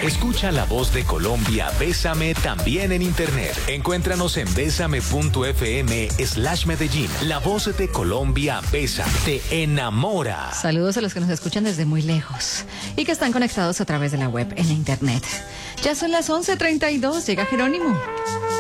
Escucha la voz de Colombia, Bésame, también en internet. Encuéntranos en besame.fm/Medellín. La voz de Colombia, Bésame, te enamora. Saludos a los que nos escuchan desde muy lejos y que están conectados a través de la web en internet. Ya son las 11:32, llega Jerónimo.